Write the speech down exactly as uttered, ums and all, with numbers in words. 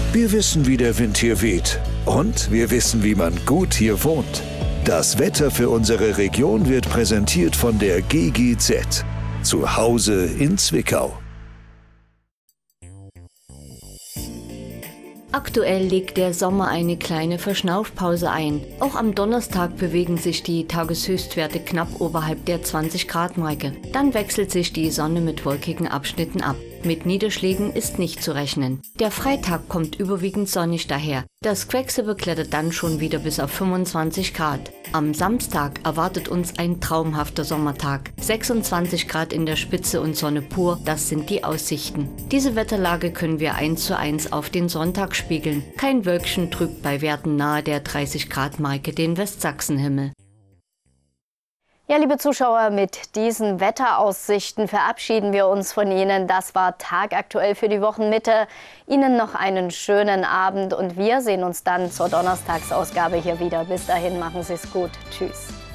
Wir wissen, wie der Wind hier weht. Und wir wissen, wie man gut hier wohnt. Das Wetter für unsere Region wird präsentiert von der G G Z. Zu Hause in Zwickau. Aktuell legt der Sommer eine kleine Verschnaufpause ein. Auch am Donnerstag bewegen sich die Tageshöchstwerte knapp oberhalb der zwanzig Grad Marke. Dann wechselt sich die Sonne mit wolkigen Abschnitten ab. Mit Niederschlägen ist nicht zu rechnen. Der Freitag kommt überwiegend sonnig daher. Das Quecksilber klettert dann schon wieder bis auf fünfundzwanzig Grad. Am Samstag erwartet uns ein traumhafter Sommertag. sechsundzwanzig Grad in der Spitze und Sonne pur, das sind die Aussichten. Diese Wetterlage können wir eins zu eins auf den Sonntag spiegeln. Kein Wölkchen trübt bei Werten nahe der dreißig Grad Marke den Westsachsenhimmel. Ja, liebe Zuschauer, mit diesen Wetteraussichten verabschieden wir uns von Ihnen. Das war Tagaktuell für die Wochenmitte. Ihnen noch einen schönen Abend und wir sehen uns dann zur Donnerstagsausgabe hier wieder. Bis dahin, machen Sie es gut. Tschüss.